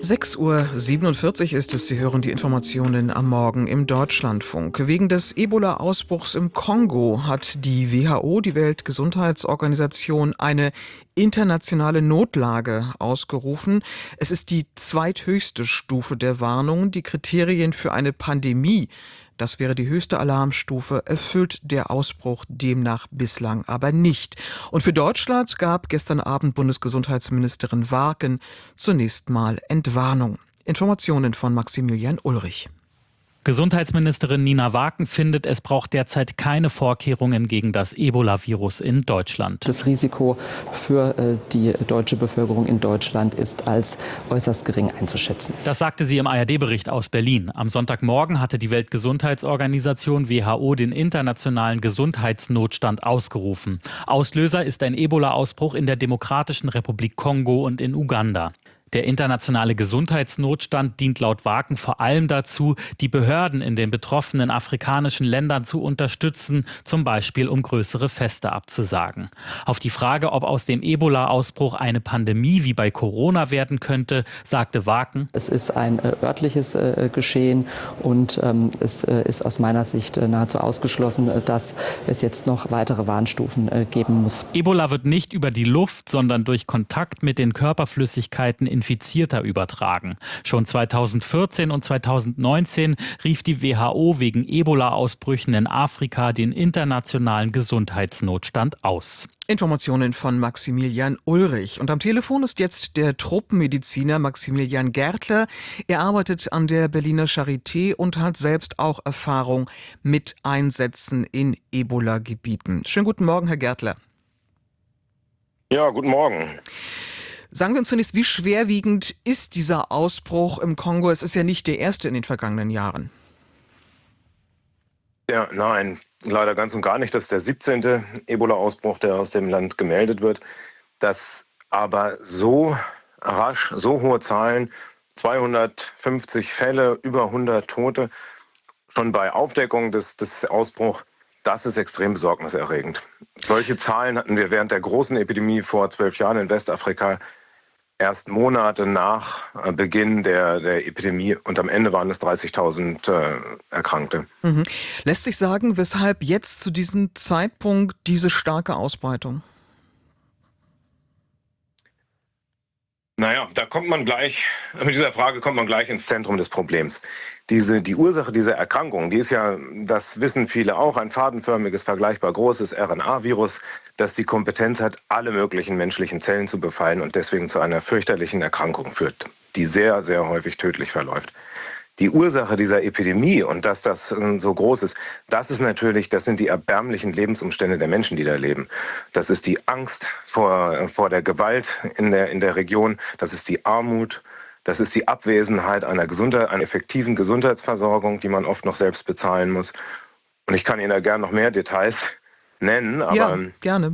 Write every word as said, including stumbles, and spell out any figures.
sechs Uhr siebenundvierzig ist es. Sie hören die Informationen am Morgen im Deutschlandfunk. Wegen des Ebola-Ausbruchs im Kongo hat die W H O, die Weltgesundheitsorganisation, eine internationale Notlage ausgerufen. Es ist die zweithöchste Stufe der Warnung. Die Kriterien für eine Pandemie, das wäre die höchste Alarmstufe, erfüllt der Ausbruch demnach bislang aber nicht. Und für Deutschland gab gestern Abend Bundesgesundheitsministerin Warken zunächst mal Entwarnung. Informationen von Maximilian Ulrich. Gesundheitsministerin Nina Warken findet, es braucht derzeit keine Vorkehrungen gegen das Ebola-Virus in Deutschland. Das Risiko für äh, die deutsche Bevölkerung in Deutschland ist als äußerst gering einzuschätzen. Das sagte sie im A R D-Bericht aus Berlin. Am Sonntagmorgen hatte die Weltgesundheitsorganisation W H O den internationalen Gesundheitsnotstand ausgerufen. Auslöser ist ein Ebola-Ausbruch in der Demokratischen Republik Kongo und in Uganda. Der internationale Gesundheitsnotstand dient laut Warken vor allem dazu, die Behörden in den betroffenen afrikanischen Ländern zu unterstützen, zum Beispiel um größere Feste abzusagen. Auf die Frage, ob aus dem Ebola-Ausbruch eine Pandemie wie bei Corona werden könnte, sagte Warken: Es ist ein äh, örtliches äh, Geschehen und ähm, es äh, ist aus meiner Sicht äh, nahezu ausgeschlossen, äh, dass es jetzt noch weitere Warnstufen äh, geben muss. Ebola wird nicht über die Luft, sondern durch Kontakt mit den Körperflüssigkeiten Infizierter übertragen. Schon zweitausendvierzehn und zweitausendneunzehn rief die W H O wegen Ebola-Ausbrüchen in Afrika den internationalen Gesundheitsnotstand aus. Informationen von Maximilian Ulrich. Und am Telefon ist jetzt der Tropenmediziner Maximilian Gärtler. Er arbeitet an der Berliner Charité und hat selbst auch Erfahrung mit Einsätzen in Ebola-Gebieten. Schönen guten Morgen, Herr Gärtler. Ja, guten Morgen. Sagen Sie uns zunächst, wie schwerwiegend ist dieser Ausbruch im Kongo? Es ist ja nicht der erste in den vergangenen Jahren. Ja, nein, leider ganz und gar nicht. Das ist der siebzehnte Ebola-Ausbruch, der aus dem Land gemeldet wird. Dass aber so rasch, so hohe Zahlen, zweihundertfünfzig Fälle, über hundert Tote, schon bei Aufdeckung des, des Ausbruchs, das ist extrem besorgniserregend. Solche Zahlen hatten wir während der großen Epidemie vor zwölf Jahren in Westafrika, erst Monate nach Beginn der, der Epidemie, und am Ende waren es dreißigtausend äh, Erkrankte. Mhm. Lässt sich sagen, weshalb jetzt zu diesem Zeitpunkt diese starke Ausbreitung? Naja, da kommt man gleich, mit dieser Frage kommt man gleich ins Zentrum des Problems. Diese, die Ursache dieser Erkrankung, die ist ja, das wissen viele auch, ein fadenförmiges, vergleichbar großes R N A-Virus, das die Kompetenz hat, alle möglichen menschlichen Zellen zu befallen und deswegen zu einer fürchterlichen Erkrankung führt, die sehr, sehr häufig tödlich verläuft. Die Ursache dieser Epidemie und dass das so groß ist, das ist natürlich, das sind die erbärmlichen Lebensumstände der Menschen, die da leben. Das ist die Angst vor, vor der Gewalt in der, in der Region, das ist die Armut, das ist die Abwesenheit einer, Gesundheit, einer effektiven Gesundheitsversorgung, die man oft noch selbst bezahlen muss. Und ich kann Ihnen da gerne noch mehr Details nennen, aber ja, gerne.